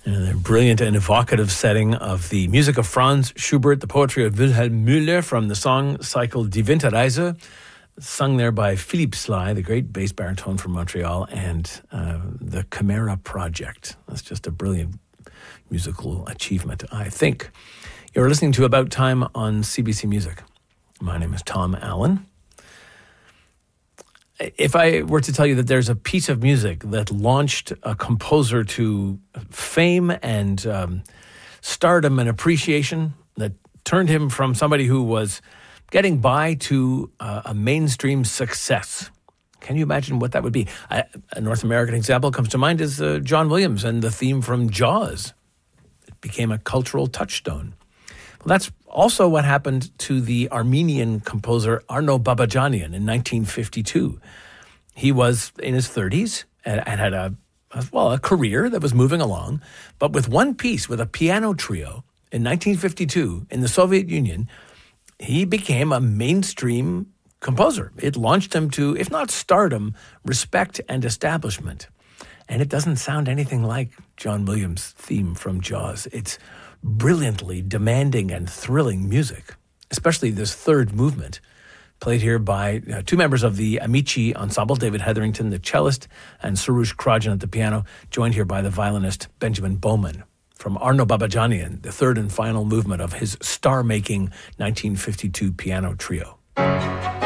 A brilliant and evocative setting of the music of Franz Schubert, the poetry of Wilhelm Müller from the song cycle Die Winterreise, sung there by Philippe Sly, the great bass baritone from Montreal, and the Chimera Project. That's just a brilliant musical achievement, I think. You're listening to About Time on CBC Music. My name is Tom Allen. If I were to tell you that there's a piece of music that launched a composer to fame and stardom and appreciation, that turned him from somebody who was getting by to a mainstream success, can you imagine what that would be? A North American example comes to mind is John Williams and the theme from Jaws. It became a cultural touchstone. Well, that's also what happened to the Armenian composer Arno Babajanian in 1952. He was in his 30s and had a career that was moving along, but with one piece, with a piano trio in 1952 in the Soviet Union, he became a mainstream composer. It launched him to, if not stardom, respect and establishment. And it doesn't sound anything like John Williams' theme from Jaws. It's brilliantly demanding and thrilling music, especially this third movement, played here by two members of the Amici Ensemble, David Hetherington, the cellist, and Soroush Krajan at the piano, joined here by the violinist Benjamin Bowman. From Arno Babajanian, the third and final movement of his star-making 1952 piano trio.